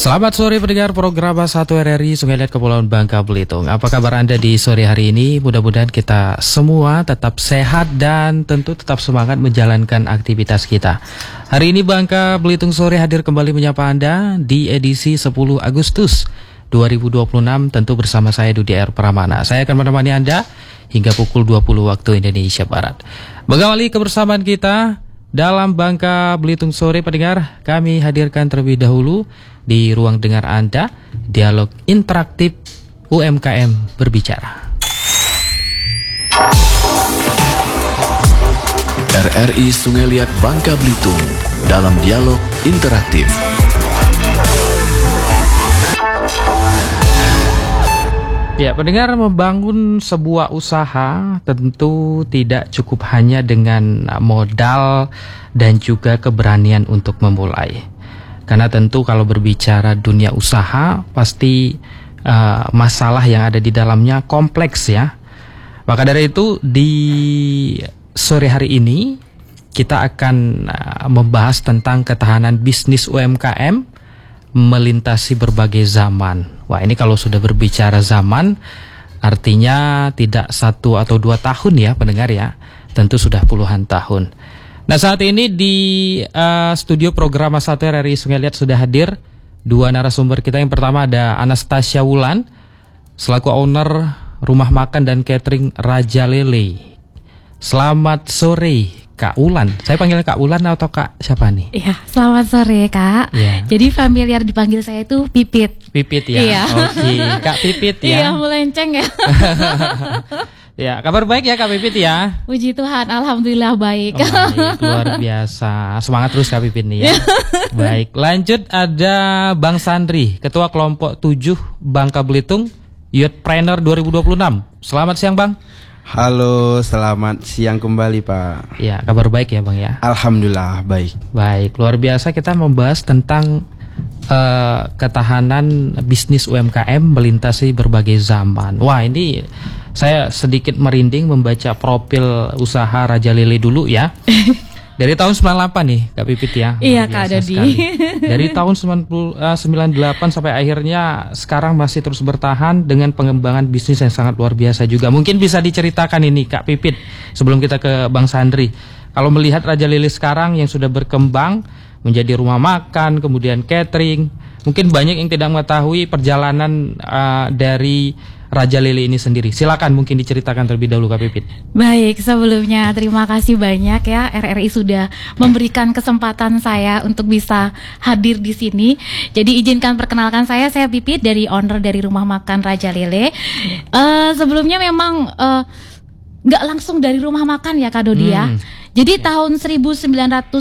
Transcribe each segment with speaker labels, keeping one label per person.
Speaker 1: Selamat sore pendengar program 1 RRI Sungai Liat Kepulauan Bangka Belitung. Apa kabar Anda di sore hari ini? Mudah-mudahan kita semua tetap sehat dan tentu tetap semangat menjalankan aktivitas kita. Hari ini Bangka Belitung Sore hadir kembali menyapa Anda di edisi 10 Agustus 2026, tentu bersama saya Dudi R. Pramana. Saya akan menemani Anda hingga pukul 20 waktu Indonesia Barat. Mengawali kebersamaan kita dalam Bangka Belitung Sore pendengar, kami hadirkan terlebih dahulu di ruang dengar Anda, dialog interaktif UMKM berbicara.
Speaker 2: RRI Sungai Liat Bangka Belitung dalam dialog interaktif.
Speaker 1: Ya, pendengar, membangun sebuah usaha tentu tidak cukup hanya dengan modal dan juga keberanian untuk memulai. Karena tentu kalau berbicara dunia usaha pasti masalah yang ada di dalamnya kompleks ya. Maka dari itu di sore hari ini kita akan membahas tentang ketahanan bisnis UMKM melintasi berbagai zaman. Wah, ini kalau sudah berbicara zaman artinya tidak 1 atau 2 tahun ya pendengar ya, tentu sudah puluhan tahun. Nah, saat ini di studio program 1 RRI Sungai Liat sudah hadir 2 narasumber kita. Yang pertama ada Anastasia Wulan selaku owner rumah makan dan catering Raja Lele. Selamat sore Kak Wulan. Saya panggilnya Kak Wulan atau Kak siapa nih?
Speaker 3: Iya, selamat sore Kak.
Speaker 1: Ya.
Speaker 3: Jadi familiar dipanggil saya itu Pipit.
Speaker 1: Pipit ya.
Speaker 3: Iya.
Speaker 1: Oke, Kak Pipit ya.
Speaker 3: Iya, melenceng ya.
Speaker 1: Ya, kabar baik ya Kak Pipit ya.
Speaker 3: Puji Tuhan, alhamdulillah baik.
Speaker 1: Baik, luar biasa. Semangat terus Kak Pipit nih ya. Baik, lanjut ada Bang Sandri, Ketua Kelompok 7 Bangka Belitung Youthpreneur 2026. Selamat siang Bang.
Speaker 4: Halo, selamat siang kembali Pak.
Speaker 1: Ya, kabar baik ya Bang ya.
Speaker 4: Alhamdulillah baik.
Speaker 1: Baik, luar biasa kita membahas tentang ketahanan bisnis UMKM melintasi berbagai zaman. Wah, ini saya sedikit merinding membaca profil usaha Raja Lele dulu ya. Dari tahun 98 nih Kak Pipit ya.
Speaker 3: Iya Kak Dodi.
Speaker 1: Dari tahun 98 sampai akhirnya sekarang masih terus bertahan dengan pengembangan bisnis yang sangat luar biasa juga. Mungkin bisa diceritakan ini Kak Pipit sebelum kita ke Bang Sandri. Kalau melihat Raja Lele sekarang yang sudah berkembang menjadi rumah makan, kemudian catering, mungkin banyak yang tidak mengetahui perjalanan dari Raja Lele ini sendiri. Silakan mungkin diceritakan terlebih dahulu Kak Pipit.
Speaker 3: Baik, sebelumnya terima kasih banyak ya RRI sudah memberikan kesempatan saya untuk bisa hadir di sini. Jadi izinkan perkenalkan saya Pipit dari owner dari rumah makan Raja Lele. Sebelumnya memang nggak langsung dari rumah makan ya Kak Dodi ya. Jadi tahun 1998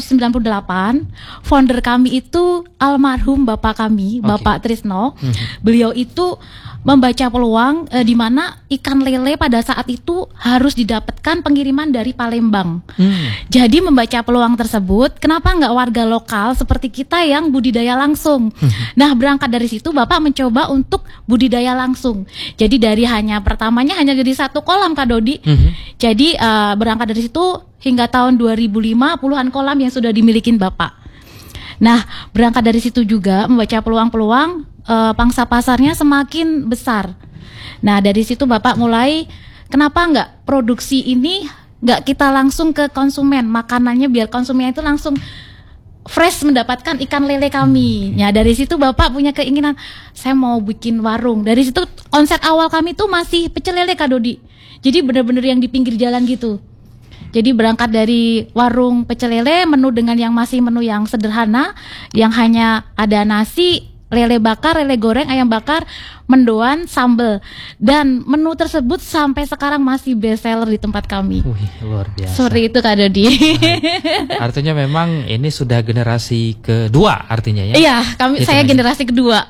Speaker 3: founder kami itu almarhum bapak kami, Bapak Trisno. Beliau itu membaca peluang di mana ikan lele pada saat itu harus didapatkan pengiriman dari Palembang. Jadi membaca peluang tersebut, kenapa nggak warga lokal seperti kita yang budidaya langsung? Nah, berangkat dari situ Bapak mencoba untuk budidaya langsung. Jadi dari pertamanya hanya jadi 1 kolam Kak Dodi. Jadi berangkat dari situ hingga tahun 2005 puluhan kolam yang sudah dimiliki Bapak. Nah, berangkat dari situ juga membaca peluang-peluang pangsa pasarnya semakin besar. Nah, dari situ Bapak mulai kenapa nggak produksi ini nggak kita langsung ke konsumen, makanannya biar konsumen itu langsung fresh mendapatkan ikan lele kami. Ya, dari situ Bapak punya keinginan saya mau bikin warung. Dari situ konsep awal kami tuh masih pecel lele Kak Dodi. Jadi benar-benar yang di pinggir jalan gitu. Jadi berangkat dari warung pecel lele, menu dengan yang masih menu yang sederhana, yang hanya ada nasi, lele bakar, lele goreng, ayam bakar, mendoan, sambal. Dan menu tersebut sampai sekarang masih best seller di tempat kami.
Speaker 1: Wih, luar biasa.
Speaker 3: Sorry itu Kak Dodi.
Speaker 1: Artinya memang ini sudah generasi kedua artinya ya?
Speaker 3: Iya, saya generasi kedua.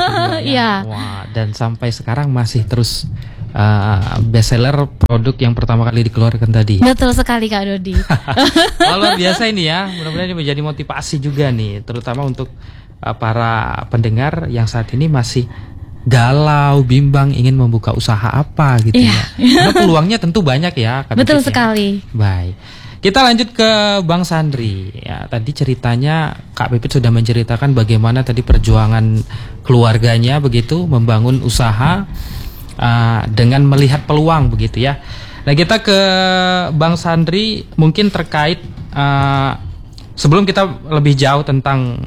Speaker 3: Iya.
Speaker 1: Wah, dan sampai sekarang masih terus best seller produk yang pertama kali dikeluarkan tadi.
Speaker 3: Betul sekali Kak Dodi.
Speaker 1: Luar biasa ini ya. Mudah-mudahan ini menjadi motivasi juga nih, terutama untuk para pendengar yang saat ini masih galau, bimbang ingin membuka usaha apa gitu ya. Karena peluangnya tentu banyak ya Kak
Speaker 3: Betul
Speaker 1: Pipit,
Speaker 3: sekali.
Speaker 1: Baik. Kita lanjut ke Bang Sandri. Ya, tadi ceritanya Kak Pipit sudah menceritakan bagaimana tadi perjuangan keluarganya begitu membangun usaha dengan melihat peluang begitu ya. Nah, kita ke Bang Sandri mungkin terkait sebelum kita lebih jauh tentang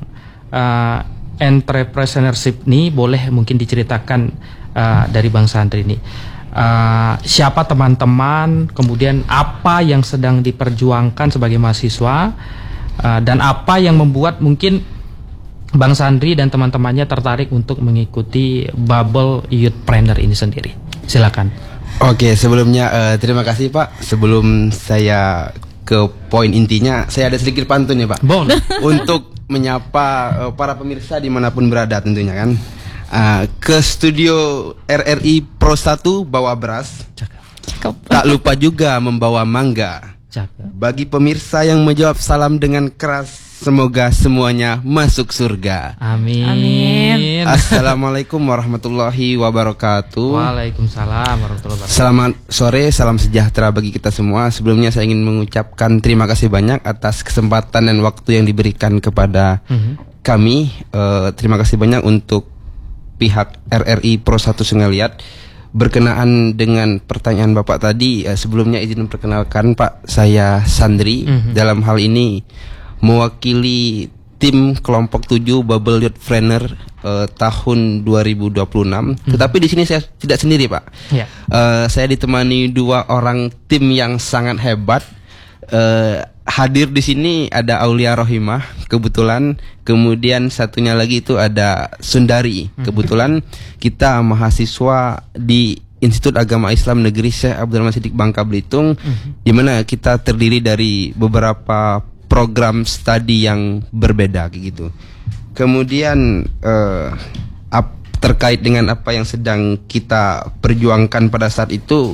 Speaker 1: entrepreneurship nih, boleh mungkin diceritakan dari Bang Sandri nih. Siapa teman-teman, kemudian apa yang sedang diperjuangkan sebagai mahasiswa, dan apa yang membuat mungkin Bang Sandri dan teman-temannya tertarik untuk mengikuti Bubble Youthpreneur ini sendiri. Silakan.
Speaker 4: Oke, sebelumnya terima kasih Pak. Sebelum saya ke poin intinya, saya ada sedikit pantun ya Pak.
Speaker 1: Boleh.
Speaker 4: Untuk menyapa para pemirsa dimanapun berada tentunya kan. Ke studio RRI Pro 1 bawa beras. Tak lupa juga membawa mangga. Bagi pemirsa yang menjawab salam dengan keras, semoga semuanya masuk surga.
Speaker 1: Amin.
Speaker 3: Amin.
Speaker 4: Assalamualaikum warahmatullahi wabarakatuh.
Speaker 1: Waalaikumsalam warahmatullahi wabarakatuh.
Speaker 4: Selamat sore, salam sejahtera bagi kita semua. Sebelumnya saya ingin mengucapkan terima kasih banyak atas kesempatan dan waktu yang diberikan kepada kami. Terima kasih banyak untuk pihak RRI Pro 1 Sungai Liat. Berkenaan dengan pertanyaan Bapak tadi, sebelumnya izin memperkenalkan Pak, saya Sandri. Dalam hal ini mewakili tim kelompok 7 Bubble Youthpreneur tahun 2026. Tetapi di sini saya tidak sendiri Pak. Saya ditemani 2 orang tim yang sangat hebat. Hadir di sini ada Aulia Rohimah kebetulan, kemudian satunya lagi itu ada Sundari. Kebetulan kita mahasiswa di Institut Agama Islam Negeri Syekh Abdul Rahman Siddiq Bangka Belitung, di mana kita terdiri dari beberapa program studi yang berbeda kayak gitu. Kemudian terkait dengan apa yang sedang kita perjuangkan pada saat itu,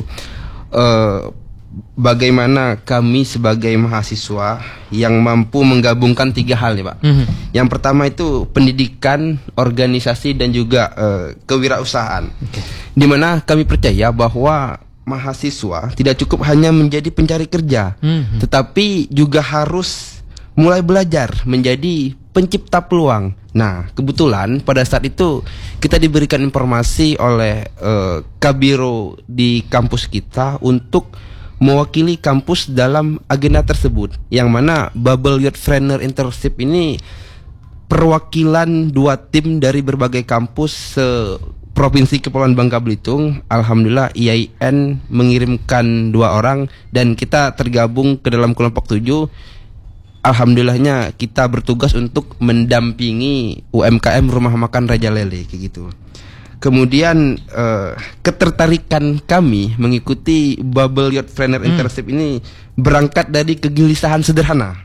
Speaker 4: bagaimana kami sebagai mahasiswa yang mampu menggabungkan 3 hal nih Pak. Yang pertama itu pendidikan, organisasi dan juga kewirausahaan. Dimana kami percaya bahwa mahasiswa tidak cukup hanya menjadi pencari kerja, tetapi juga harus mulai belajar menjadi pencipta peluang. Nah, kebetulan pada saat itu kita diberikan informasi oleh Kabiro di kampus kita untuk mewakili kampus dalam agenda tersebut, yang mana Bubble Youthpreneur Internship ini perwakilan 2 tim dari berbagai kampus Provinsi Kepulauan Bangka Belitung. Alhamdulillah IAIN mengirimkan 2 orang dan kita tergabung ke dalam kelompok 7. Alhamdulillahnya kita bertugas untuk mendampingi UMKM Rumah Makan Raja Lele kayak gitu. Kemudian ketertarikan kami mengikuti Bubble Youthpreneur Internship ini berangkat dari kegelisahan sederhana.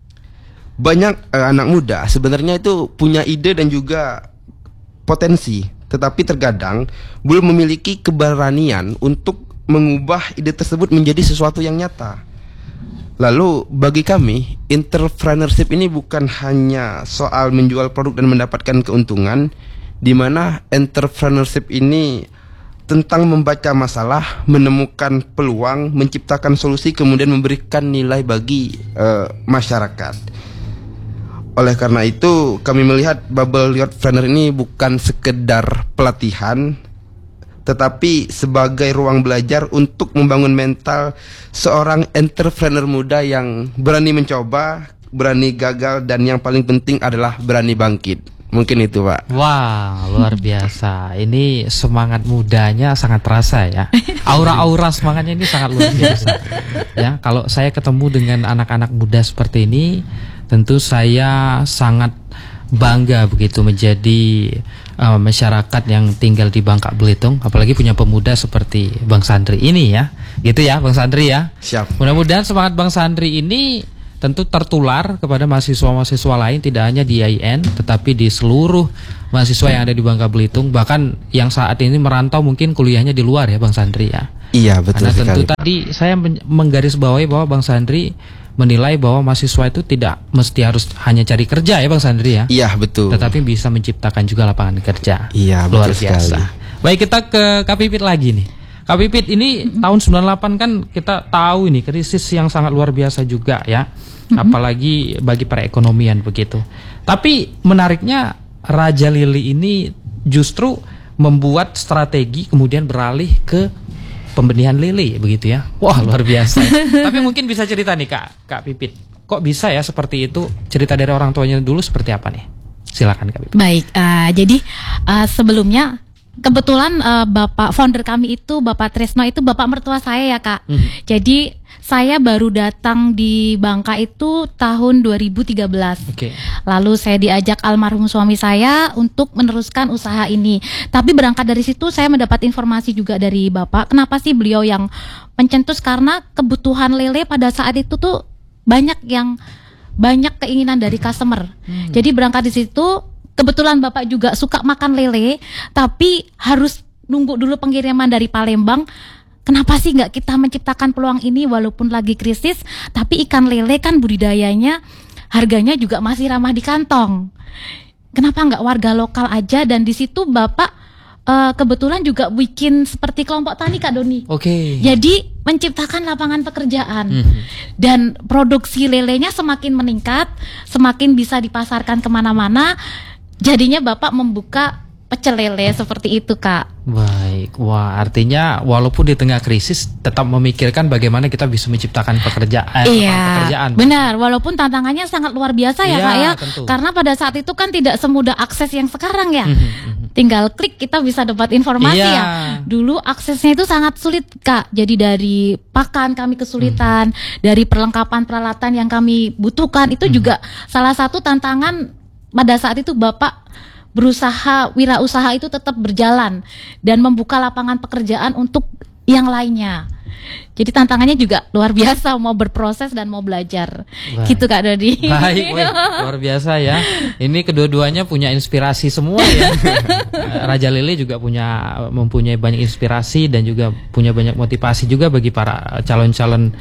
Speaker 4: Banyak anak muda sebenarnya itu punya ide dan juga potensi, tetapi terkadang belum memiliki keberanian untuk mengubah ide tersebut menjadi sesuatu yang nyata. Lalu bagi kami, entrepreneurship ini bukan hanya soal menjual produk dan mendapatkan keuntungan, di mana entrepreneurship ini tentang membaca masalah, menemukan peluang, menciptakan solusi, kemudian memberikan nilai bagi masyarakat. Oleh karena itu, kami melihat Bubble Youthpreneur ini bukan sekedar pelatihan, tetapi sebagai ruang belajar untuk membangun mental seorang entrepreneur muda yang berani mencoba, berani gagal, dan yang paling penting adalah berani bangkit. Mungkin itu Pak.
Speaker 1: Wah, luar biasa. Ini semangat mudanya sangat terasa ya. Aura-aura semangatnya ini sangat luar biasa. Ya, kalau saya ketemu dengan anak-anak muda seperti ini, tentu saya sangat bangga begitu menjadi masyarakat yang tinggal di Bangka Belitung, apalagi punya pemuda seperti Bang Sandri ini ya. Gitu ya Bang Sandri ya.
Speaker 4: Siap.
Speaker 1: Mudah-mudahan semangat Bang Sandri ini tentu tertular kepada mahasiswa-mahasiswa lain, tidak hanya di IAIN tetapi di seluruh mahasiswa yang ada di Bangka Belitung, bahkan yang saat ini merantau mungkin kuliahnya di luar ya Bang Sandri ya.
Speaker 4: Iya betul.
Speaker 1: Karena
Speaker 4: sekali.
Speaker 1: tentu tadi saya menggarisbawahi bahwa Bang Sandri menilai bahwa mahasiswa itu tidak mesti harus hanya cari kerja ya Bang Sandri ya.
Speaker 4: Iya betul.
Speaker 1: Tetapi bisa menciptakan juga lapangan kerja.
Speaker 4: Iya
Speaker 1: luar
Speaker 4: betul
Speaker 1: biasa.
Speaker 4: sekali.
Speaker 1: Baik, kita ke Kak Pipit lagi nih. Kak Pipit, ini tahun 98 kan kita tahu ini krisis yang sangat luar biasa juga ya. Apalagi bagi perekonomian begitu. Tapi menariknya Raja Lili ini justru membuat strategi kemudian beralih ke pembenihan lele begitu ya. Wah, luar biasa. Tapi mungkin bisa cerita nih Kak Pipit. Kok bisa ya seperti itu? Cerita dari orang tuanya dulu seperti apa nih? Silakan Kak Pipit.
Speaker 3: Baik, jadi sebelumnya kebetulan Bapak founder kami itu Bapak Tresno itu bapak mertua saya ya Kak. Jadi saya baru datang di Bangka itu tahun 2013.
Speaker 1: Oke.
Speaker 3: Lalu saya diajak almarhum suami saya untuk meneruskan usaha ini. Tapi berangkat dari situ saya mendapat informasi juga dari Bapak. Kenapa sih beliau yang mencetus? Karena kebutuhan lele pada saat itu tuh banyak keinginan dari customer. Jadi berangkat di situ. Kebetulan Bapak juga suka makan lele, tapi harus nunggu dulu pengiriman dari Palembang. Kenapa sih nggak kita menciptakan peluang ini walaupun lagi krisis, tapi ikan lele kan budidayanya harganya juga masih ramah di kantong. Kenapa nggak warga lokal aja? Dan di situ Bapak kebetulan juga bikin seperti kelompok tani Kak Doni.
Speaker 1: Oke.
Speaker 3: Jadi menciptakan lapangan pekerjaan dan produksi lelenya semakin meningkat, semakin bisa dipasarkan kemana-mana. Jadinya Bapak membuka pecel lele seperti itu Kak.
Speaker 1: Baik, wah artinya walaupun di tengah krisis tetap memikirkan bagaimana kita bisa menciptakan pekerjaan.
Speaker 3: Iya, benar. Walaupun tantangannya sangat luar biasa ya Kak ya.
Speaker 1: Tentu.
Speaker 3: Karena pada saat itu kan tidak semudah akses yang sekarang ya. Tinggal klik kita bisa dapat informasi ya. Dulu aksesnya itu sangat sulit Kak. Jadi dari pakan kami kesulitan, dari perlengkapan peralatan yang kami butuhkan itu juga salah satu tantangan. Pada saat itu Bapak berusaha wirausaha itu tetap berjalan dan membuka lapangan pekerjaan untuk yang lainnya. Jadi tantangannya juga luar biasa, mau berproses dan mau belajar.
Speaker 1: Baik.
Speaker 3: Gitu Kak Dodi.
Speaker 1: Baik, luar biasa ya. Ini kedua-duanya punya inspirasi semua ya. Raja Lele juga mempunyai banyak inspirasi dan juga punya banyak motivasi juga bagi para calon-calon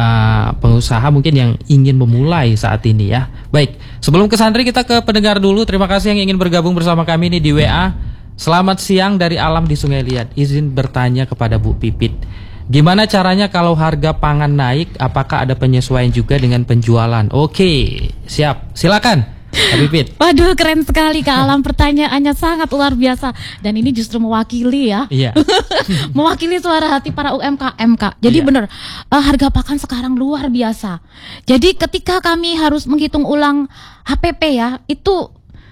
Speaker 1: pengusaha mungkin yang ingin memulai saat ini ya. Baik, sebelum ke Sandri kita ke pendengar dulu. Terima kasih yang ingin bergabung bersama kami nih di WA. Selamat siang dari Alam di Sungai Liat. Izin bertanya kepada Bu Pipit, gimana caranya kalau harga pangan naik? Apakah ada penyesuaian juga dengan penjualan? Oke, siap. Silakan Kak Pipit.
Speaker 3: Waduh, keren sekali Kak Alam, pertanyaannya sangat luar biasa. Dan ini justru mewakili ya.
Speaker 1: Iya.
Speaker 3: Mewakili suara hati para UMKM Kak. Jadi
Speaker 1: Iya.
Speaker 3: benar, harga pakan sekarang luar biasa. Jadi ketika kami harus menghitung ulang HPP ya, itu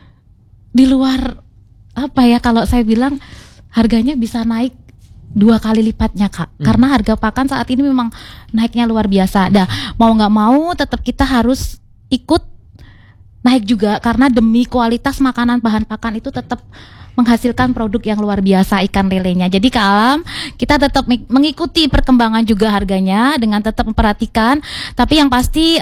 Speaker 3: di luar apa ya, kalau saya bilang harganya bisa naik 2 kali lipatnya Kak. Karena harga pakan saat ini memang naiknya luar biasa. Dah, mau nggak mau tetap kita harus ikut naik juga karena demi kualitas makanan bahan pakan itu tetap menghasilkan produk yang luar biasa ikan lelenya. Jadi Kak Alam, kita tetap mengikuti perkembangan juga harganya dengan tetap memperhatikan. Tapi yang pasti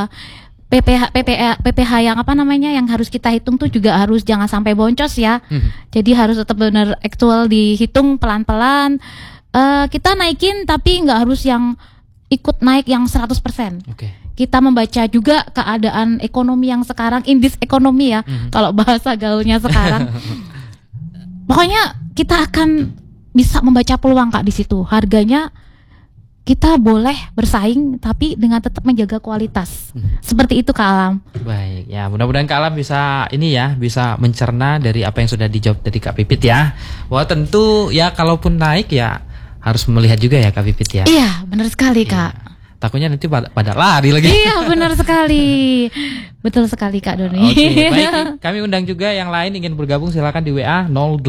Speaker 3: PPH yang apa namanya yang harus kita hitung tuh juga harus jangan sampai boncos ya. Jadi harus tetap benar aktual dihitung pelan-pelan. Kita naikin tapi nggak harus yang ikut naik yang 100%.
Speaker 1: Oke.
Speaker 3: Kita membaca juga keadaan ekonomi yang sekarang, indeks ekonomi ya, kalau bahasa gaulnya sekarang. Pokoknya kita akan bisa membaca peluang Kak di situ. Harganya kita boleh bersaing tapi dengan tetap menjaga kualitas. Seperti itu Kak Alam.
Speaker 1: Baik, ya mudah-mudahan Kak Alam bisa ini ya, bisa mencerna dari apa yang sudah dijawab dari Kak Pipit ya. Wah tentu ya kalaupun naik ya harus melihat juga ya Kak Pipit ya.
Speaker 3: Iya, benar sekali Kak.
Speaker 1: Iya. Takutnya nanti pada lari lagi.
Speaker 3: Iya, benar sekali. Betul sekali Kak Doni.
Speaker 1: Oke, baik. Kami undang juga yang lain ingin bergabung, silakan di WA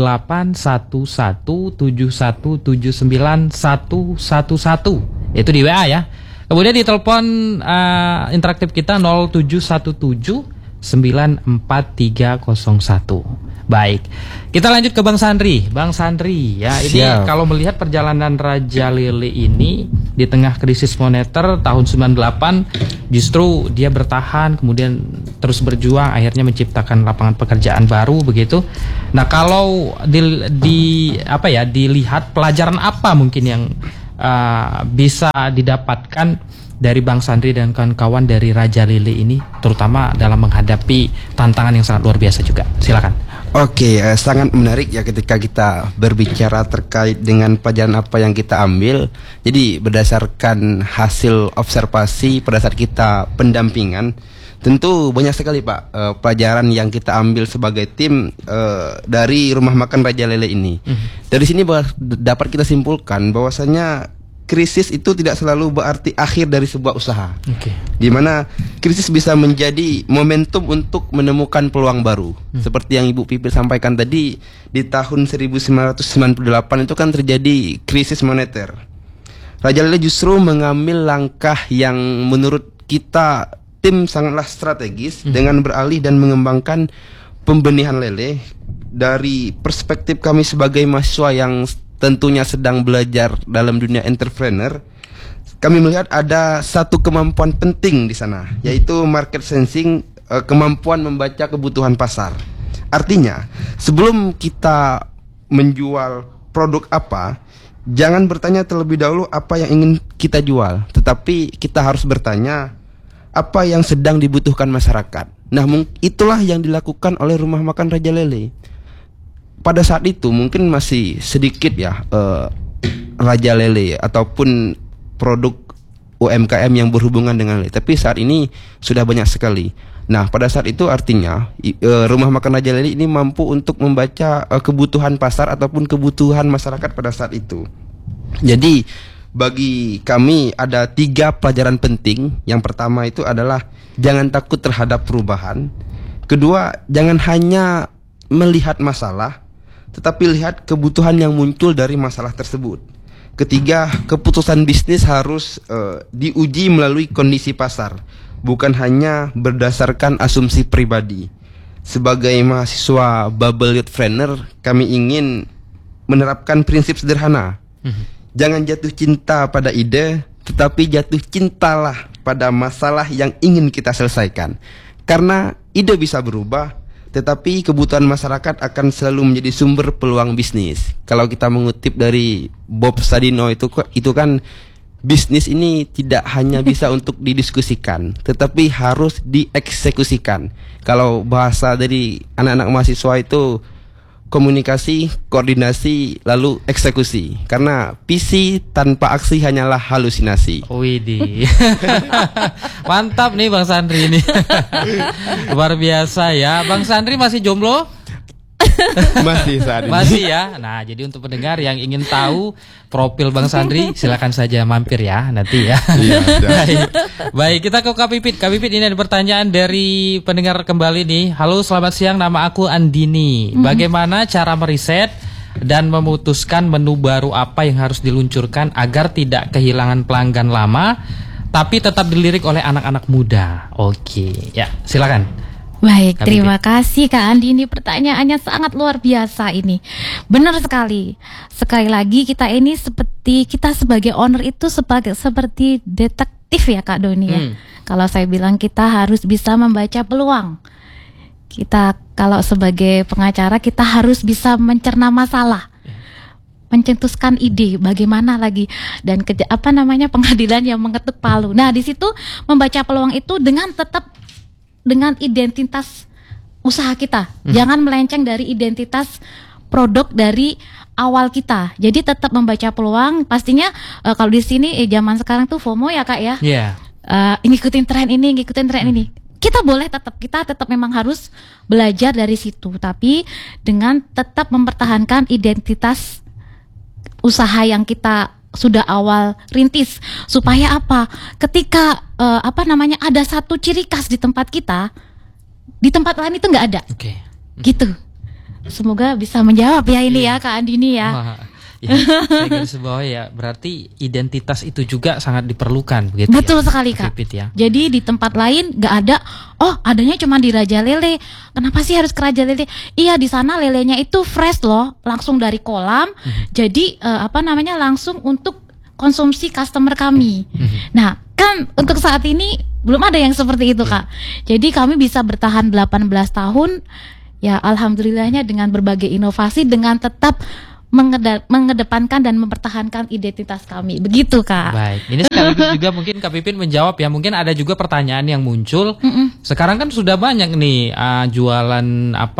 Speaker 1: 0811717911. Itu di WA ya. Kemudian di telepon interaktif kita 0717943301. Baik, kita lanjut ke Bang Sandri. Bang Sandri, ya ini kalau melihat perjalanan Raja Lele ini di tengah krisis moneter tahun 98, justru dia bertahan, kemudian terus berjuang, akhirnya menciptakan lapangan pekerjaan baru begitu. Nah, kalau dilihat pelajaran apa mungkin yang bisa didapatkan dari Bang Sandri dan kawan-kawan dari Raja Lele ini, terutama dalam menghadapi tantangan yang sangat luar biasa juga. Silakan.
Speaker 4: Oke, sangat menarik ya ketika kita berbicara terkait dengan pelajaran apa yang kita ambil. Jadi berdasarkan hasil observasi pada saat kita pendampingan, tentu banyak sekali Pak pelajaran yang kita ambil sebagai tim dari rumah makan Raja Lele ini. Dari sini dapat kita simpulkan bahwasanya krisis itu tidak selalu berarti akhir dari sebuah usaha. Di mana krisis bisa menjadi momentum untuk menemukan peluang baru. Seperti yang Ibu Pipit sampaikan tadi, di tahun 1998 itu kan terjadi krisis moneter. Raja Lele justru mengambil langkah yang menurut kita tim sangatlah strategis dengan beralih dan mengembangkan pembenihan lele. Dari perspektif kami sebagai mahasiswa yang tentunya sedang belajar dalam dunia entrepreneur, kami melihat ada satu kemampuan penting di sana, yaitu market sensing, kemampuan membaca kebutuhan pasar. Artinya, sebelum kita menjual produk apa, jangan bertanya terlebih dahulu apa yang ingin kita jual, tetapi kita harus bertanya apa yang sedang dibutuhkan masyarakat. Nah, itulah yang dilakukan oleh rumah makan Raja Lele. Pada saat itu mungkin masih sedikit ya Raja Lele ataupun produk UMKM yang berhubungan dengan lele, tapi saat ini sudah banyak sekali. Nah, pada saat itu artinya rumah makan Raja Lele ini mampu untuk membaca kebutuhan pasar ataupun kebutuhan masyarakat pada saat itu. Jadi bagi kami ada 3 pelajaran penting. Yang pertama itu adalah jangan takut terhadap perubahan. Kedua, jangan hanya melihat masalah, tetapi lihat kebutuhan yang muncul dari masalah tersebut. Ketiga, keputusan bisnis harus diuji melalui kondisi pasar, bukan hanya berdasarkan asumsi pribadi. Sebagai mahasiswa Bubble Youth Trainer, kami ingin menerapkan prinsip sederhana. Jangan jatuh cinta pada ide, tetapi jatuh cintalah pada masalah yang ingin kita selesaikan. Karena ide bisa berubah, tetapi kebutuhan masyarakat akan selalu menjadi sumber peluang bisnis. Kalau kita mengutip dari Bob Sadino itu kan bisnis ini tidak hanya bisa untuk didiskusikan, tetapi harus dieksekusikan. Kalau bahasa dari anak-anak mahasiswa itu komunikasi, koordinasi, lalu eksekusi. Karena visi tanpa aksi hanyalah halusinasi.
Speaker 1: Widih. Mantap nih Bang Sandri ini. Luar biasa ya. Bang Sandri masih jomblo?
Speaker 4: Masih saat ini.
Speaker 1: Masih ya. Nah, jadi untuk pendengar yang ingin tahu profil Bang Sandri, silakan saja mampir ya nanti ya. Baik, kita ke Kak Pipit. Kak Pipit, ini ada pertanyaan dari pendengar kembali nih. Halo, selamat siang. Nama aku Andini. Bagaimana cara meriset dan memutuskan menu baru apa yang harus diluncurkan agar tidak kehilangan pelanggan lama tapi tetap dilirik oleh anak-anak muda? Oke, ya silakan.
Speaker 3: Baik, terima kasih Kak Andi. Ini pertanyaannya sangat luar biasa ini. Benar sekali. Sekali lagi kita ini kita sebagai owner itu seperti detektif ya Kak Doni ya. Kalau saya bilang kita harus bisa membaca peluang. Kita kalau sebagai pengacara kita harus bisa mencerna masalah, mencetuskan ide bagaimana lagi, dan pengadilan yang mengetuk palu. Nah, di situ membaca peluang itu dengan identitas usaha kita. Jangan melenceng dari identitas produk dari awal kita. Jadi tetap membaca peluang. Pastinya kalau di sini zaman sekarang tuh FOMO ya Kak ya. Ngikutin tren ini. Kita tetap memang harus belajar dari situ, tapi dengan tetap mempertahankan identitas usaha yang kita sudah awal rintis, supaya apa? Ketika ada satu ciri khas di tempat kita, di tempat lain itu nggak ada. Gitu. Semoga bisa menjawab ya ini ya Kak Andini ya.
Speaker 1: Ya, saya garis bawah ya, berarti identitas itu juga sangat diperlukan begitu.
Speaker 3: Betul sekali Kak.
Speaker 1: Ya.
Speaker 3: Jadi di tempat lain nggak ada. Oh, adanya cuma di Raja Lele. Kenapa sih harus ke Raja Lele? Iya, di sana lelenya itu fresh loh, langsung dari kolam. Jadi langsung untuk konsumsi customer kami. Nah, kan untuk saat ini belum ada yang seperti itu Kak. Jadi kami bisa bertahan 18 tahun. Ya, alhamdulillahnya dengan berbagai inovasi, dengan tetap mengedepankan dan mempertahankan identitas kami. Begitu Kak.
Speaker 1: Baik, ini sekaligus juga mungkin Kak Pipin menjawab ya. Mungkin ada juga pertanyaan yang muncul. Sekarang kan sudah banyak nih jualan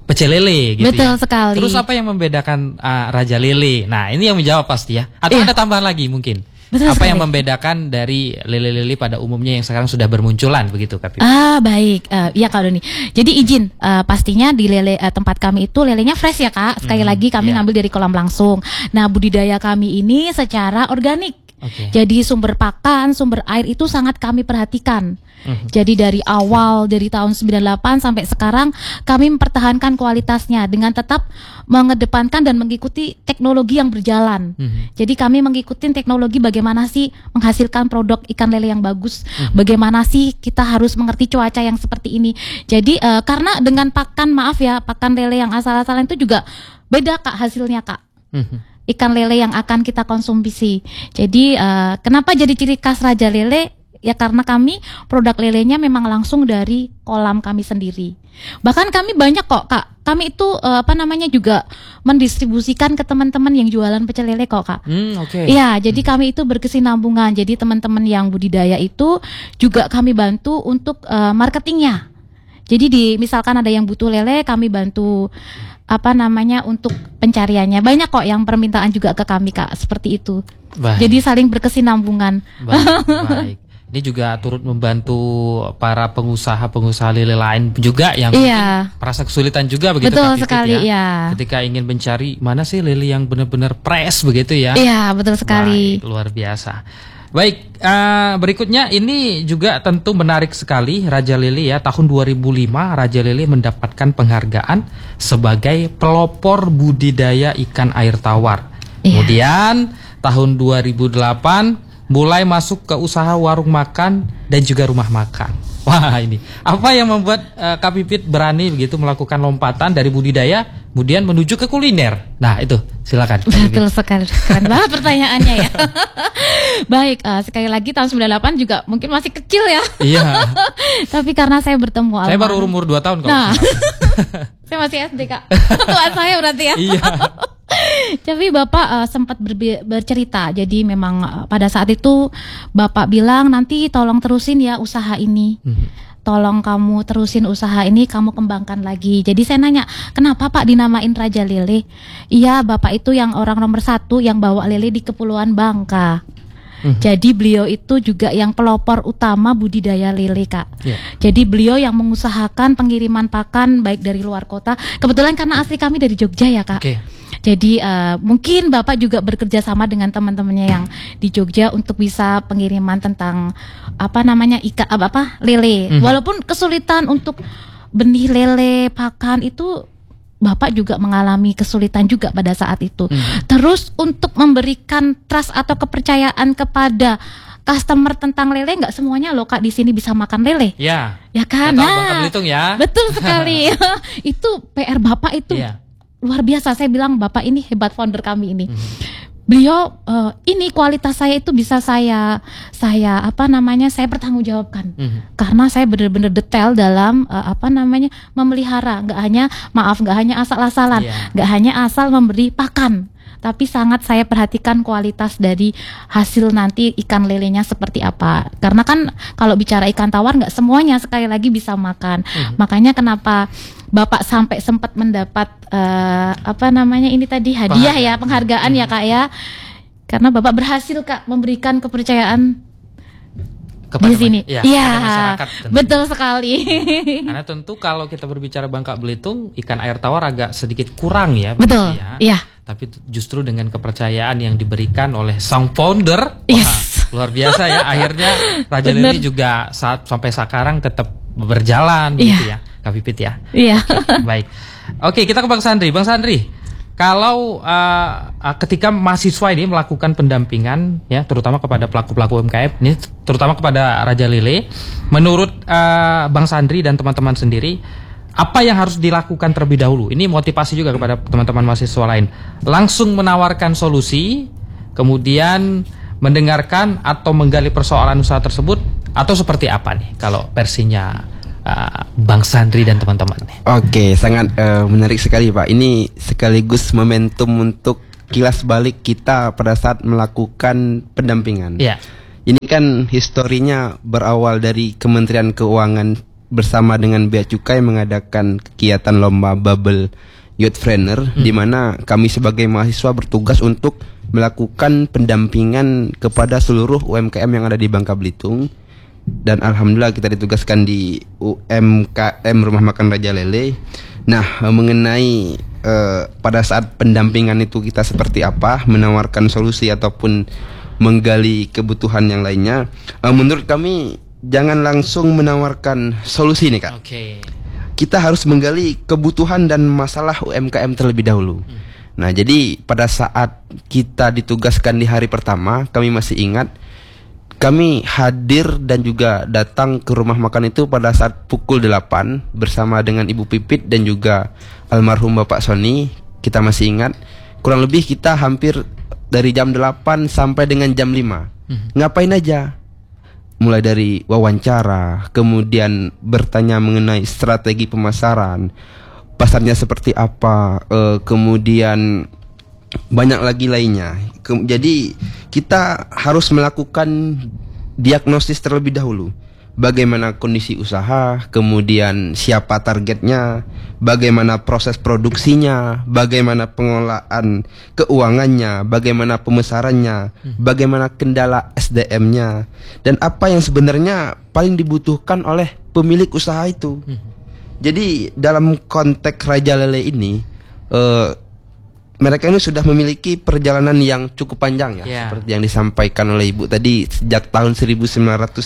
Speaker 1: pecel lele gitu.
Speaker 3: Betul
Speaker 1: ya.
Speaker 3: sekali.
Speaker 1: Terus apa yang membedakan Raja Lele? Nah, ini yang menjawab pasti ya. Atau ada tambahan lagi mungkin?
Speaker 3: Betul
Speaker 1: apa
Speaker 3: sekali.
Speaker 1: yang membedakan dari lele-lele pada umumnya yang sekarang sudah bermunculan begitu, Kak Pipit?
Speaker 3: Baik, ya Kak Doni. Jadi izin, pastinya di tempat kami itu lelenya fresh ya Kak. Sekali lagi kami ngambil dari kolam langsung. Nah, budidaya kami ini secara organik. Jadi sumber pakan, sumber air itu sangat kami perhatikan. Jadi dari awal, dari tahun 98 sampai sekarang kami mempertahankan kualitasnya dengan tetap mengedepankan dan mengikuti teknologi yang berjalan. Jadi kami mengikuti teknologi bagaimana sih menghasilkan produk ikan lele yang bagus, bagaimana sih kita harus mengerti cuaca yang seperti ini. Jadi karena dengan pakan lele yang asal-asalan itu juga beda Kak hasilnya Kak. Ikan lele yang akan kita konsumsi. Jadi kenapa jadi ciri khas Raja Lele? Ya karena kami produk lelenya memang langsung dari kolam kami sendiri. Bahkan kami banyak kok Kak. Kami itu juga mendistribusikan ke teman-teman yang jualan pecel lele kok Kak. Iya, jadi kami itu berkesinambungan. Jadi teman-teman yang budidaya itu juga kami bantu untuk marketingnya. Jadi misalkan ada yang butuh lele, kami bantu untuk pencariannya. Banyak kok yang permintaan juga ke kami Kak, seperti itu. Baik. Jadi saling berkesinambungan.
Speaker 1: Baik. Ini juga turut membantu para pengusaha lele lain juga yang merasa kesulitan juga begitu.
Speaker 3: Betul
Speaker 1: Kak
Speaker 3: sekali
Speaker 1: ya. Ketika ingin mencari mana sih lele yang benar-benar fresh begitu ya.
Speaker 3: Iya, betul sekali.
Speaker 1: Baik, luar biasa. Baik, berikutnya ini juga tentu menarik sekali Raja Lele ya. Tahun 2005 Raja Lele mendapatkan penghargaan sebagai pelopor budidaya ikan air tawar. Kemudian tahun 2008 mulai masuk ke usaha warung makan dan juga rumah makan. Wah, ini apa yang membuat Kak Pipit berani begitu melakukan lompatan dari budidaya kemudian menuju ke kuliner? Nah, itu silakan.
Speaker 3: Betul sekali. Keren banget pertanyaannya ya. Baik, sekali lagi tahun 98 juga mungkin masih kecil ya.
Speaker 1: Iya.
Speaker 3: Tapi karena saya bertemu
Speaker 1: Saya baru umur 2 tahun kok.
Speaker 3: Nah. Saya masih SD Kak. Tua saya berarti ya.
Speaker 1: Iya.
Speaker 3: Tapi Bapak sempat bercerita. Jadi memang pada saat itu Bapak bilang nanti tolong terusin ya usaha ini. Tolong kamu terusin usaha ini, kamu kembangkan lagi. Jadi saya nanya, kenapa Pak dinamain Raja Lele? Iya, Bapak itu yang orang nomor 1 yang bawa lele di Kepulauan Bangka. Jadi beliau itu juga yang pelopor utama budidaya lele Kak. Jadi beliau yang mengusahakan pengiriman pakan baik dari luar kota. Kebetulan karena asli kami dari Jogja ya Kak. Jadi mungkin Bapak juga bekerja sama dengan teman-temannya yang di Jogja untuk bisa pengiriman tentang lele. Walaupun kesulitan untuk benih lele, pakan itu Bapak juga mengalami kesulitan juga pada saat itu. Terus untuk memberikan trust atau kepercayaan kepada customer tentang lele, nggak semuanya loh Kak di sini bisa makan lele. Ya kan?
Speaker 1: Bangka Belitung ya.
Speaker 3: Betul sekali. Itu PR Bapak itu luar biasa. Saya bilang Bapak ini hebat, founder kami ini. Beliau ini kualitas saya itu bisa saya pertanggungjawabkan. Karena saya benar-benar detail dalam memelihara, nggak hanya asal-asalan, nggak hanya asal memberi pakan, tapi sangat saya perhatikan kualitas dari hasil nanti ikan lelenya seperti apa. Karena kan kalau bicara ikan tawar nggak semuanya sekali lagi bisa makan. Makanya kenapa Bapak sampai sempat mendapat ini tadi hadiah penghargaan ya Kak ya. Karena Bapak berhasil Kak memberikan kepercayaan
Speaker 1: kepada
Speaker 3: di sini.
Speaker 1: Masyarakat.
Speaker 3: Betul sekali.
Speaker 1: Karena tentu kalau kita berbicara Bangka Belitung, ikan air tawar agak sedikit kurang ya.
Speaker 3: Betul.
Speaker 1: Tapi justru dengan kepercayaan yang diberikan oleh sang founder, luar biasa ya. Akhirnya Raja Lele juga sampai sekarang tetap berjalan gitu ya, Kak Pipit ya. Baik. Oke, kita ke Bang Sandri. Bang Sandri, kalau ketika mahasiswa ini melakukan pendampingan ya, terutama kepada pelaku-pelaku UMKM ini, terutama kepada Raja Lele, menurut Bang Sandri dan teman-teman sendiri, apa yang harus dilakukan terlebih dahulu? Ini motivasi juga kepada teman-teman mahasiswa lain. Langsung menawarkan solusi, kemudian mendengarkan atau menggali persoalan usaha tersebut, atau seperti apa nih kalau versinya Bang Sandri dan teman-teman?
Speaker 4: Oke, sangat menarik sekali Pak. Ini sekaligus momentum untuk kilas balik kita pada saat melakukan pendampingan. Ini kan historinya berawal dari Kementerian Keuangan bersama dengan Bea Cukai mengadakan kegiatan lomba Bubble Youth Trainer, di mana kami sebagai mahasiswa bertugas untuk melakukan pendampingan kepada seluruh UMKM yang ada di Bangka Belitung. Dan alhamdulillah kita ditugaskan di UMKM Rumah Makan Raja Lele. Nah, mengenai pada saat pendampingan itu kita seperti apa, menawarkan solusi ataupun menggali kebutuhan yang lainnya, menurut kami jangan langsung menawarkan solusi nih Kak. Kita harus menggali kebutuhan dan masalah UMKM terlebih dahulu. Nah, jadi pada saat kita ditugaskan di hari pertama, kami masih ingat, kami hadir dan juga datang ke rumah makan itu pada saat pukul 8 bersama dengan Ibu Pipit dan juga almarhum Bapak Sony. Kita masih ingat, kurang lebih kita hampir dari jam 8 sampai dengan jam 5. Ngapain aja? Mulai dari wawancara, kemudian bertanya mengenai strategi pemasaran, pasarnya seperti apa, kemudian banyak lagi lainnya. Jadi kita harus melakukan diagnosis terlebih dahulu. Bagaimana kondisi usaha, kemudian siapa targetnya, bagaimana proses produksinya, bagaimana pengelolaan keuangannya, bagaimana pemasarannya, bagaimana kendala SDM-nya, dan apa yang sebenarnya paling dibutuhkan oleh pemilik usaha itu. Jadi dalam konteks Raja Lele ini, mereka ini sudah memiliki perjalanan yang cukup panjang ya, seperti yang disampaikan oleh Ibu tadi, sejak tahun 1993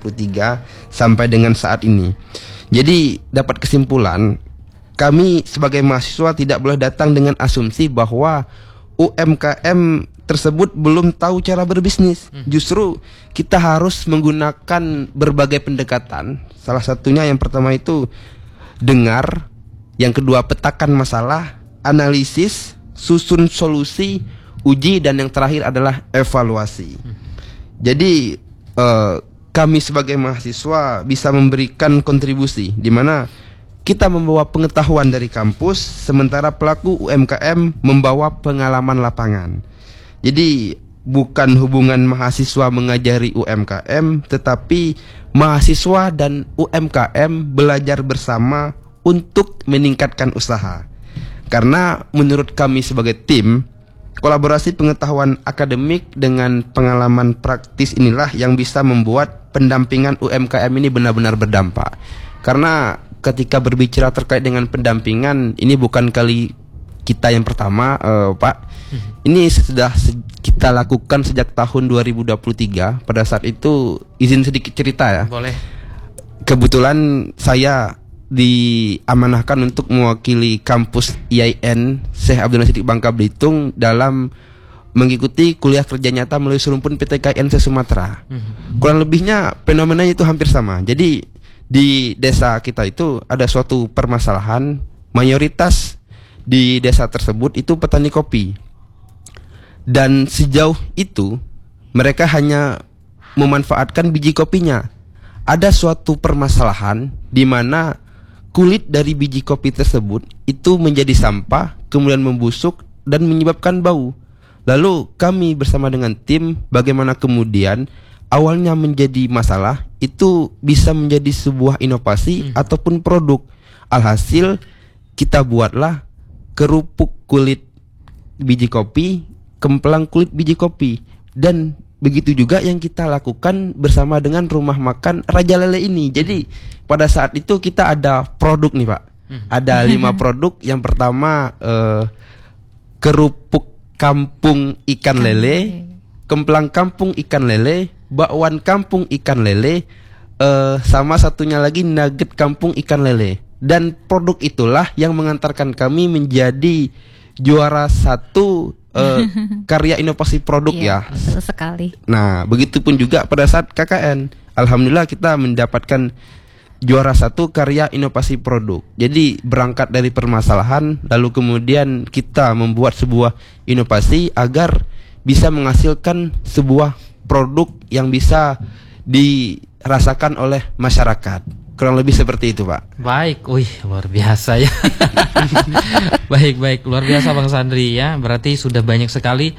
Speaker 4: sampai dengan saat ini. Jadi dapat kesimpulan, kami sebagai mahasiswa tidak boleh datang dengan asumsi bahwa UMKM tersebut belum tahu cara berbisnis. Justru kita harus menggunakan berbagai pendekatan. Salah satunya yang pertama itu dengar, yang kedua petakan masalah, analisis, susun solusi, uji, dan yang terakhir adalah evaluasi. Jadi kami sebagai mahasiswa bisa memberikan kontribusi di mana kita membawa pengetahuan dari kampus, sementara pelaku UMKM membawa pengalaman lapangan. Jadi bukan hubungan mahasiswa mengajari UMKM, tetapi mahasiswa dan UMKM belajar bersama untuk meningkatkan usaha. Karena menurut kami sebagai tim, kolaborasi pengetahuan akademik dengan pengalaman praktis inilah yang bisa membuat pendampingan UMKM ini benar-benar berdampak. Karena ketika berbicara terkait dengan pendampingan, ini bukan kali kita yang pertama, Pak. Ini sudah kita lakukan sejak tahun 2023. Pada saat itu, izin sedikit cerita ya.
Speaker 1: Boleh.
Speaker 4: Kebetulan saya diamanahkan untuk mewakili kampus IAIN Syekh Abdul Nasir Bangka Belitung dalam mengikuti kuliah kerja nyata melalui serumpun PTKN se-Sumatera. Kurang lebihnya fenomenanya itu hampir sama. Jadi di desa kita itu ada suatu permasalahan, mayoritas di desa tersebut itu petani kopi. Dan sejauh itu mereka hanya memanfaatkan biji kopinya. Ada suatu permasalahan di mana kulit dari biji kopi tersebut itu menjadi sampah, kemudian membusuk dan menyebabkan bau. Lalu kami bersama dengan tim, bagaimana kemudian awalnya menjadi masalah itu bisa menjadi sebuah inovasi ataupun produk. Alhasil kita buatlah kerupuk kulit biji kopi, kemplang kulit biji kopi. Dan begitu juga yang kita lakukan bersama dengan rumah makan Raja Lele ini. Jadi pada saat itu kita ada produk nih Pak. Ada 5 produk. Yang pertama kerupuk kampung ikan lele, kemplang kampung ikan lele, bakwan kampung ikan lele, sama satunya lagi nugget kampung ikan lele. Dan produk itulah yang mengantarkan kami menjadi juara 1 karya inovasi produk ya.
Speaker 3: Betul sekali.
Speaker 4: Nah, begitupun juga pada saat KKN. Alhamdulillah kita mendapatkan juara 1 karya inovasi produk. Jadi berangkat dari permasalahan, lalu kemudian kita membuat sebuah inovasi agar bisa menghasilkan sebuah produk yang bisa dirasakan oleh masyarakat. Kurang lebih seperti itu Pak.
Speaker 1: Baik, luar biasa ya. Baik, luar biasa Bang Sandri ya. Berarti sudah banyak sekali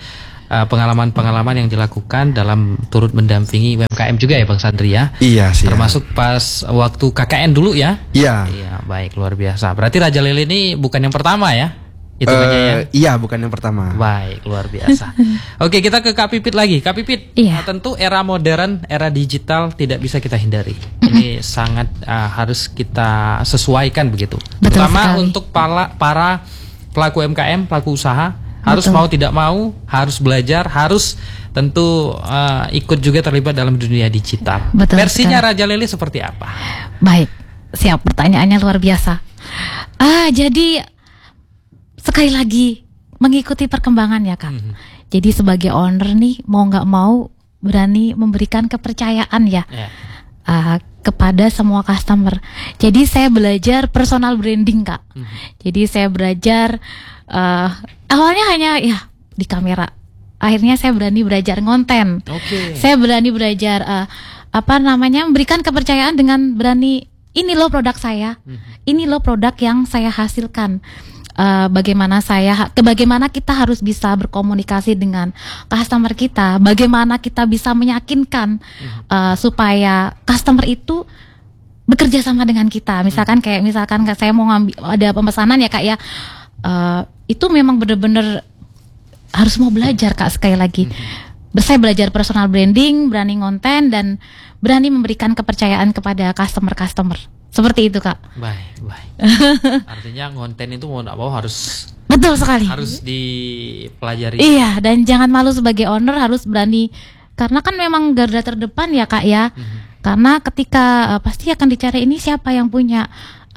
Speaker 1: pengalaman-pengalaman yang dilakukan dalam turut mendampingi UMKM juga ya Bang Sandri ya.
Speaker 4: Iya sih.
Speaker 1: Termasuk pas waktu KKN dulu ya.
Speaker 4: Iya.
Speaker 1: Iya, baik, luar biasa. Berarti Raja Lele ini bukan yang pertama ya? Hitungannya ya.
Speaker 4: Iya, bukan yang pertama.
Speaker 1: Baik, luar biasa. Oke, kita ke Kak Pipit lagi. Kak Pipit, tentu era modern, era digital tidak bisa kita hindari. Ini sangat harus kita sesuaikan begitu.
Speaker 3: Betul
Speaker 1: Terutama
Speaker 3: sekali.
Speaker 1: untuk para pelaku UMKM, pelaku usaha, harus mau tidak mau, harus belajar, harus tentu ikut juga terlibat dalam dunia digital.
Speaker 3: Betul
Speaker 1: Versinya
Speaker 3: sekali.
Speaker 1: Raja Lele seperti apa?
Speaker 3: Baik, siap, pertanyaannya luar biasa. Jadi sekali lagi mengikuti perkembangan ya Kak. Jadi sebagai owner nih mau nggak mau berani memberikan kepercayaan ya. Kepada semua customer. Jadi saya belajar personal branding Kak. Jadi saya belajar awalnya hanya ya di kamera. Akhirnya saya berani belajar ngonten. Saya berani belajar memberikan kepercayaan dengan berani, ini loh produk saya. Ini loh produk yang saya hasilkan. Bagaimana kita harus bisa berkomunikasi dengan customer kita, bagaimana kita bisa meyakinkan supaya customer itu bekerja sama dengan kita. Misalkan saya mau ngambil ada pemesanan ya Kak ya, itu memang benar-benar harus mau belajar Kak, sekali lagi. Saya belajar personal branding, berani ngonten, dan berani memberikan kepercayaan kepada customer. Seperti itu Kak.
Speaker 1: Baik. Artinya ngonten itu mau nggak mau harus.
Speaker 3: Betul sekali.
Speaker 1: Harus dipelajari.
Speaker 3: Iya, dan jangan malu sebagai owner, harus berani. Karena kan memang garda terdepan ya Kak ya. Karena ketika pasti akan dicari ini siapa yang punya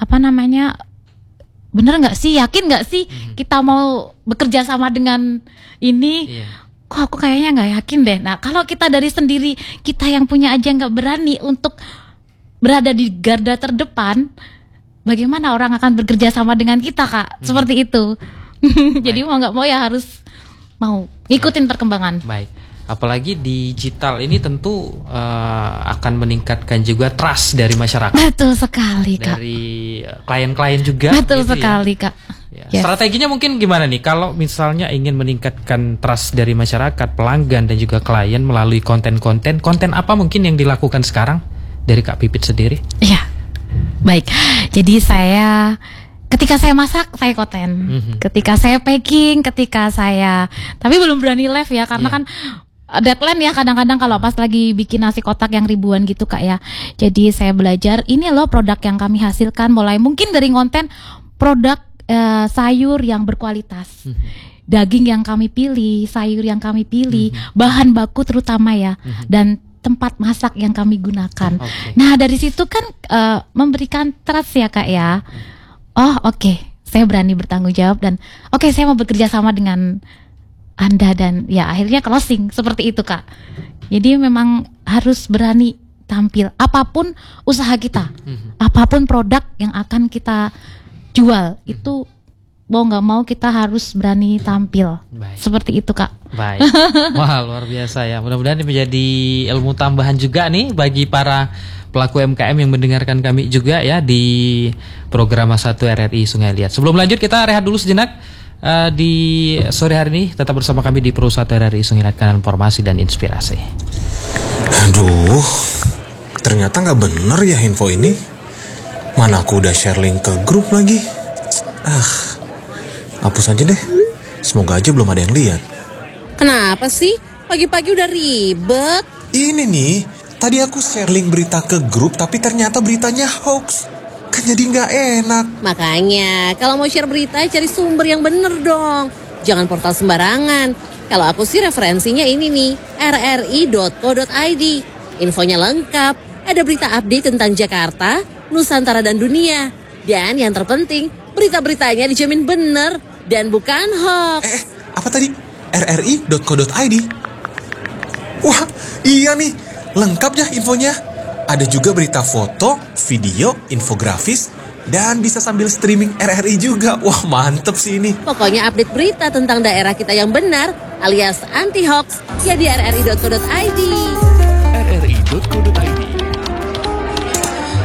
Speaker 3: bener nggak sih, yakin nggak sih kita mau bekerja sama dengan ini. Kok aku kayaknya nggak yakin deh. Nah kalau kita dari sendiri, kita yang punya aja nggak berani untuk berada di garda terdepan, bagaimana orang akan bekerja sama dengan kita Kak? Seperti itu. Jadi mau nggak mau ya harus mau ikutin perkembangan.
Speaker 1: Baik. Apalagi digital ini tentu akan meningkatkan juga trust dari masyarakat.
Speaker 3: Betul sekali Kak.
Speaker 1: Dari klien-klien juga.
Speaker 3: Betul
Speaker 1: gitu
Speaker 3: sekali
Speaker 1: ya.
Speaker 3: Kak.
Speaker 1: Yes. Strateginya mungkin gimana nih kalau misalnya ingin meningkatkan trust dari masyarakat, pelanggan dan juga klien melalui konten apa mungkin yang dilakukan sekarang dari Kak Pipit sendiri?
Speaker 3: Iya. Baik. Jadi ketika saya masak, saya konten. Ketika saya packing, tapi belum berani live ya, karena kan deadline ya kadang-kadang kalau pas lagi bikin nasi kotak yang ribuan gitu Kak ya. Jadi saya belajar, ini loh produk yang kami hasilkan, mulai mungkin dari konten produk sayur yang berkualitas. Daging yang kami pilih, sayur yang kami pilih, bahan baku terutama ya, dan tempat masak yang kami gunakan. Nah dari situ kan memberikan trust ya Kak ya. Saya berani bertanggung jawab dan saya mau bekerja sama dengan Anda, dan ya akhirnya closing seperti itu Kak. Jadi memang harus berani tampil apapun usaha kita, apapun produk yang akan kita jual, itu mau nggak mau kita harus berani tampil. Seperti itu Kak.
Speaker 1: Baik. Wah luar biasa ya. Mudah-mudahan ini menjadi ilmu tambahan juga nih bagi para pelaku UMKM yang mendengarkan kami juga ya di program 1 RRI Sungai Liat. Sebelum lanjut kita rehat dulu sejenak di sore hari ini. Tetap bersama kami di Pro 1 RRI Sungai Liat, kanal informasi dan inspirasi.
Speaker 5: Aduh, ternyata nggak bener ya info ini. Mana aku udah share link ke grup lagi. Hapus aja deh. Semoga aja belum ada yang lihat.
Speaker 6: Kenapa sih? Pagi-pagi udah ribet.
Speaker 5: Ini nih, tadi aku share link berita ke grup tapi ternyata beritanya hoax. Kan jadi nggak enak.
Speaker 6: Makanya, kalau mau share berita cari sumber yang bener dong. Jangan portal sembarangan. Kalau aku sih referensinya ini nih, rri.co.id. Infonya lengkap, ada berita update tentang Jakarta, Nusantara dan dunia. Dan yang terpenting, berita-beritanya dijamin bener dan bukan hoax.
Speaker 5: Apa tadi? rri.co.id. Wah, iya nih. Lengkap ya infonya. Ada juga berita foto, video, infografis, dan bisa sambil streaming RRI juga. Wah, mantep sih ini.
Speaker 6: Pokoknya update berita tentang daerah kita yang benar alias anti hoax ya di rri.co.id.
Speaker 2: rri.co.id.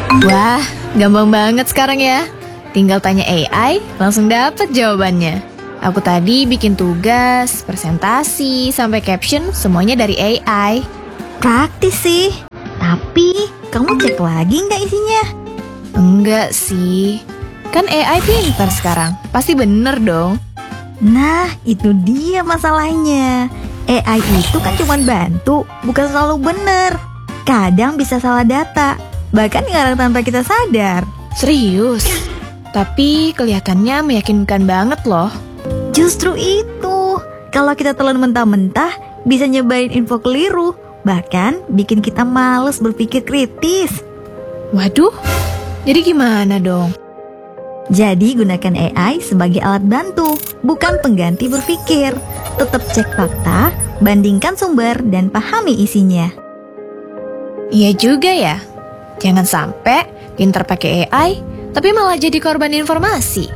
Speaker 7: Wah, gampang banget sekarang ya. Tinggal tanya AI, langsung dapat jawabannya. Aku tadi bikin tugas, presentasi, sampai caption semuanya dari AI.
Speaker 8: Praktis sih. Tapi, kamu cek lagi nggak isinya?
Speaker 7: Enggak sih. Kan AI pintar sekarang, pasti bener dong.
Speaker 8: Nah, itu dia masalahnya. AI itu kan cuma bantu, bukan selalu bener. Kadang bisa salah data, bahkan ngarang tanpa kita sadar.
Speaker 7: Serius? Tapi kelihatannya meyakinkan banget loh.
Speaker 8: Justru itu, kalau kita telan mentah-mentah, bisa nyebarin info keliru, bahkan bikin kita males berpikir kritis.
Speaker 7: Waduh, jadi gimana dong?
Speaker 8: Jadi gunakan AI sebagai alat bantu, bukan pengganti berpikir. Tetap cek fakta, bandingkan sumber, dan pahami isinya.
Speaker 7: Iya juga ya. Jangan sampai pintar pakai AI, tapi malah jadi korban informasi.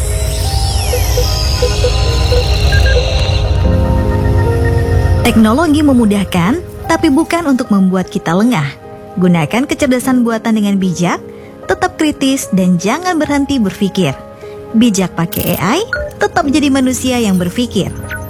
Speaker 8: Teknologi memudahkan, tapi bukan untuk membuat kita lengah. Gunakan kecerdasan buatan dengan bijak, tetap kritis, dan jangan berhenti berpikir. Bijak pakai AI, tetap jadi manusia yang berpikir.